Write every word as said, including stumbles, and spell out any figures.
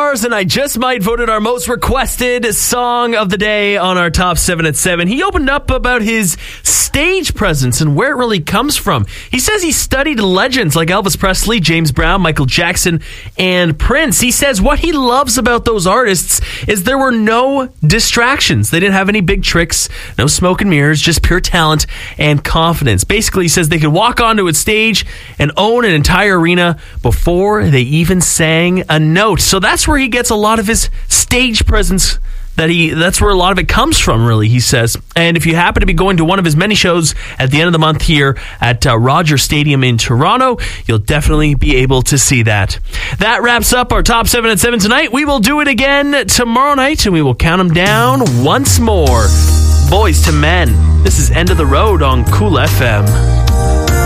Mars and I Just Might voted our most requested song of the day on our top seven at seven. He opened up about his stage presence and where it really comes from. He says he studied legends like Elvis Presley, James Brown, Michael Jackson, and Prince. He says what he loves about those artists is there were no distractions. They didn't have any big tricks, no smoke and mirrors, just pure talent and confidence. Basically, he says they could walk onto a stage and own an entire arena before they even sang a note. So that's where he gets a lot of his stage presence. That he that's where a lot of it comes from, really, he says. And if you happen to be going to one of his many shows at the end of the month here at uh, Rogers Stadium in Toronto, you'll definitely be able to see that. That wraps up our top seven at seven tonight. We will do it again tomorrow night, and we will count them down once more. Boys to Men. This is End of the Road on Cool F M.